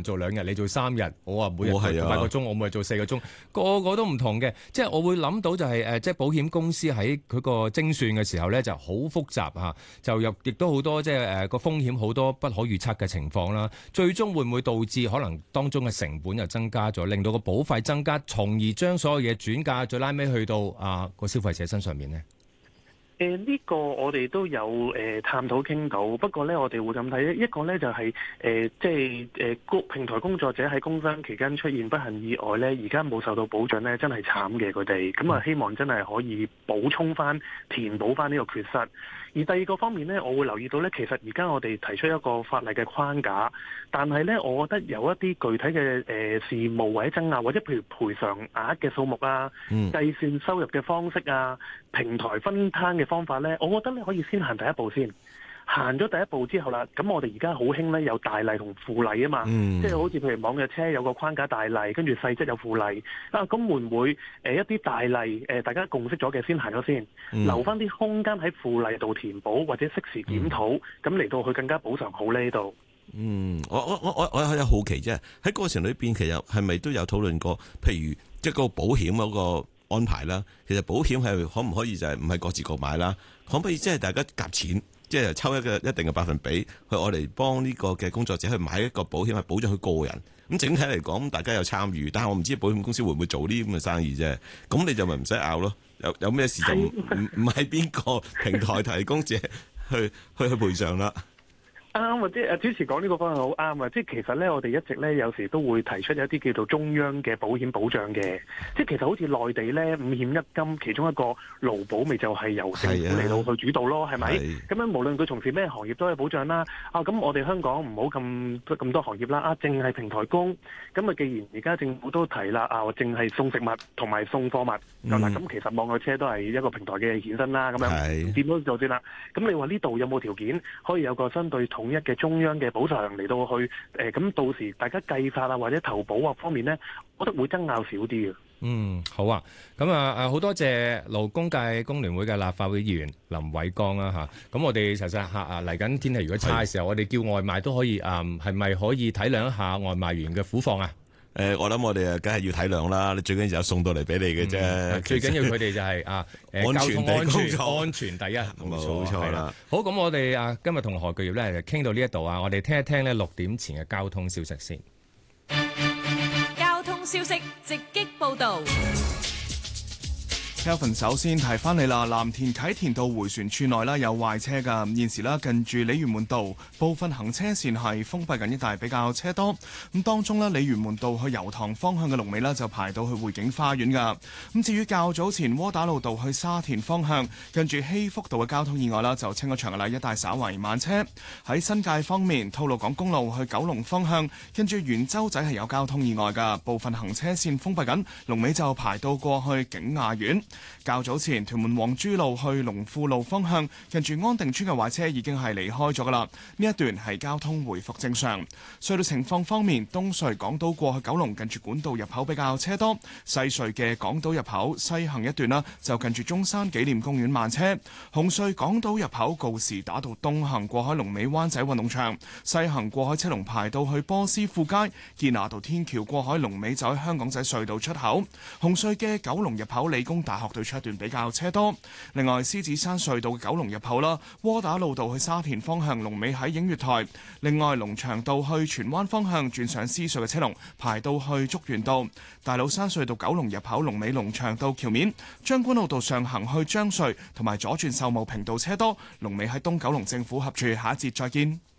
做2日，你做3日，我話每日做8個鐘，我每日做4個鐘，個個都唔同嘅。即係我會諗到就係即係保險公司喺佢個精算嘅時候咧，就好複雜嚇，就亦都好多即係個風險好多不可預測嘅情況啦。最終會唔會導致可能當中嘅成本又增加咗，令到個保費增加，從而將所有嘢轉嫁最拉尾去到個消費者身上面呢？ 呢個我哋都有探討傾到，不過呢，我哋會咁睇，一個呢就係即係平台工作者喺工傷期間出現不幸意外呢，而家冇受到保障呢，真係慘嘅佢哋，咁啊希望真係可以補充翻、填補翻呢個缺失。而第二個方面呢，我會留意到呢，其實而家我哋提出一個法例嘅框架，但係呢，我覺得有一啲具體嘅事務或者爭拗，或者譬如賠償額嘅數目啊、計算收入嘅方式啊、平台分攤嘅方法呢，我覺得你可以先行第一步先。行咗第一步之後啦，咁我哋而家好興咧有大例同附例啊嘛，即係好似譬如網約車有個框架大例，跟住細則有附例啊，咁會唔會一啲大例大家共識咗嘅先行咗先，留翻啲空間喺附例度填補或者適時檢討，咁嚟到去更加補償好呢度。 我有好奇啫，喺過程裏邊其實係咪都有討論過，譬如即係個保險嗰個安排啦？其實保險係可唔可以就係唔係各自各買啦？可唔可以即係大家夾錢？即係抽一定嘅百分比，去我嚟幫呢個嘅工作者去買一個保險，係保障佢個人。咁整體嚟講，大家有參與，但係我唔知保險公司會唔會做呢啲咁嘅生意啫。咁你就咪唔使拗咯。有咩事就唔係邊個平台提供者去賠償啦。 啱啊！即係主持講呢個方向好啱啊！即係其實咧，我哋一直咧有時都會提出一啲叫做中央嘅保險保障嘅。即係其實好似內地咧五險一金，其中一個勞保咪就係由政府嚟到去主導咯，係咪？咁樣無論佢從事咩行業都有保障啦。咁我哋香港唔好咁多行業啦。淨係平台工。咁既然而家政府都提啦，淨係送食物同埋送貨物咁其實網約車都係一個平台嘅衍生啦。咁樣點都做先啦。咁你話呢度有冇條件可以有個相對統一嘅中央嘅補償嚟到去咁到時大家計法或者投保方面呢，我覺得會爭拗少啲嘅。 好啊，咁好多謝勞工界工聯會嘅立法會議員林偉江啦咁我哋實際嚟緊天氣如果差嘅時候，我哋叫外賣都可以係咪可以體諒一下外賣員嘅苦況啊？ 我諗我哋梗係要體諒啦，你最緊要有送到嚟俾你嘅啫。最緊要佢哋就係安全第一，冇錯啦。好，咁我哋今日同何巨業咧傾到呢一度我哋聽一聽咧6點前嘅交通消息先。 交通消息直擊報導。 Kelvin 首先提翻你啦，藍田啟田道迴旋處內有壞車㗎，現時近住鯉魚門道部分行車線係封閉緊，一帶比較車多。咁當中鯉魚門道去油塘方向嘅龍尾就排到去匯景花園㗎。咁至於較早前窩打老道去沙田方向近住禧福道嘅交通意外就清咗場㗎啦，一帶稍為慢車。喺新界方面，吐露港公路去九龍方向近住元洲仔係有交通意外㗎，部分行車線封閉緊，龍尾就排到過去景雅苑。較早前屯門黃珠路去龍富路方向近住安定村嘅壞車已經係離開咗㗎啦，呢一段係交通回復正常。隧道情況方面，東隧港島過去九龍近住管道入口比較車多，西隧嘅港島入口西行一段就近住中山紀念公園慢車。紅隧港島入口告士打道東行過海龍尾灣仔運動場，西行過海車龍排到去波斯富街。堅拿道天橋過海龍尾就喺香港仔隧道出口。紅隧嘅九龍入口理工大學對出一段比較車多。另外獅子山隧道嘅九龍入口窩打老道去沙田方向龍尾喺映月台。另外龍翔道去荃灣方向轉上獅隧嘅車龍排到去竹園道。大老山隧道九龍入口龍尾龍翔道橋面。將軍澳道上行去將隧同埋左轉秀茂坪道車多，龍尾喺東九龍政府合署。下一節再見。